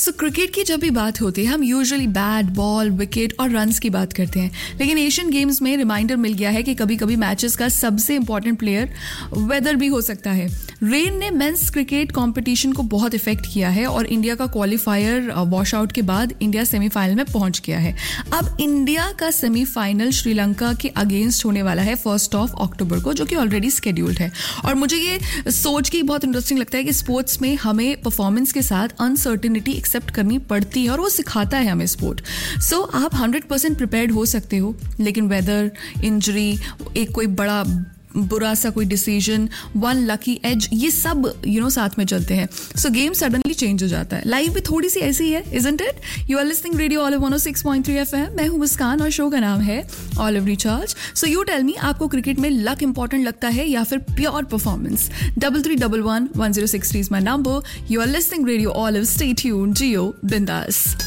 सो cricket की जब भी बात होती है हम यूजुअली बैट, बॉल, विकेट और रन्स की बात करते हैं, लेकिन एशियन गेम्स में रिमाइंडर मिल गया है कि कभी कभी मैचेस का सबसे इंपॉर्टेंट प्लेयर वेदर भी हो सकता है। रेन ने मेंस क्रिकेट कंपटीशन को बहुत इफेक्ट किया है और इंडिया का क्वालिफायर वॉश आउट के बाद इंडिया सेमीफाइनल में पहुंच गया है। अब इंडिया का सेमीफाइनल श्रीलंका के अगेंस्ट होने वाला है 1 अक्टूबर को, जो कि ऑलरेडी स्केड्यूल्ड है। और मुझे ये सोच के बहुत इंटरेस्टिंग लगता है कि स्पोर्ट्स में हमें परफॉर्मेंस के साथ अनसर्टेनिटी एक्सेप्ट करनी पड़ती है और वो सिखाता है हमें स्पोर्ट। सो आप 100% प्रिपेयर्ड हो सकते हो, लेकिन वेदर, इंजरी, एक कोई बड़ा बुरा सा कोई डिसीजन, वन लकी एज, ये सब साथ में चलते हैं। सो गेम सडनली चेंज हो जाता है। लाइफ भी थोड़ी सी ऐसी है, isn't it? You are listening radio olive 106.3 FM। मैं हूं मुस्कान और शो का नाम है olive recharge. So you tell me, आपको क्रिकेट में लक इंपॉर्टेंट लगता है या फिर pure performance? 3311 1063 is my number. You are listening radio olive. Stay tuned, जियो बिंदास।